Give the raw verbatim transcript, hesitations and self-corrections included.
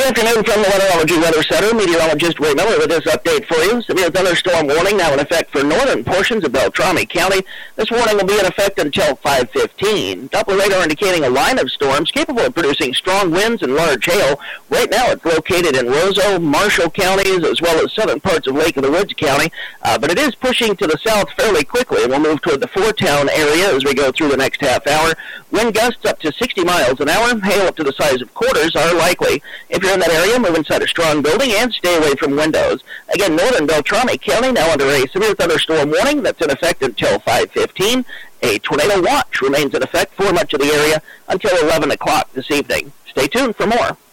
Good afternoon from the Weatherology Weather Center. Meteorologist Ray Miller with this update for you. Severe thunderstorm warning now in effect for northern portions of Beltrami County. This warning will be in effect until five fifteen. Doppler radar indicating a line of storms capable of producing strong winds and large hail. Right now it's located in Roseau, Marshall counties, as well as southern parts of Lake of the Woods County. Uh, but it is pushing to the south fairly quickly, and we'll move toward the Four-Town area as we go through the next half hour. Wind gusts up to sixty miles an hour. Hail up to the size of quarters are likely. If you're in that area, move inside a strong building and stay away from windows. Again, northern Beltrami County now under a severe thunderstorm warning that's in effect until five fifteen. A tornado watch remains in effect for much of the area until eleven o'clock this evening. Stay tuned for more.